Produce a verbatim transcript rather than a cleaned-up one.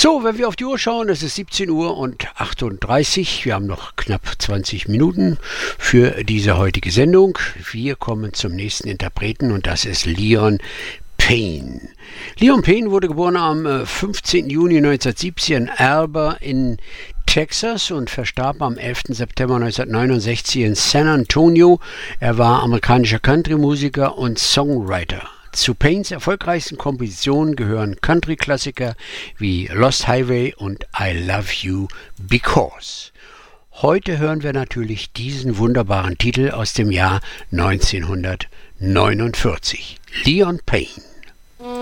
So, wenn wir auf die Uhr schauen, es ist siebzehn Uhr und achtunddreißig. Wir haben noch knapp zwanzig Minuten für diese heutige Sendung. Wir kommen zum nächsten Interpreten und das ist Leon Payne. Leon Payne wurde geboren am fünfzehnten Juni neunzehnhundertsiebzig in Alba in Texas und verstarb am elften September neunzehnhundertneunundsechzig in San Antonio. Er war amerikanischer Country-Musiker und Songwriter. Zu Paynes erfolgreichsten Kompositionen gehören Country-Klassiker wie Lost Highway und I Love You Because. Heute hören wir natürlich diesen wunderbaren Titel aus dem Jahr neunzehnhundertneunundvierzig. Leon Payne.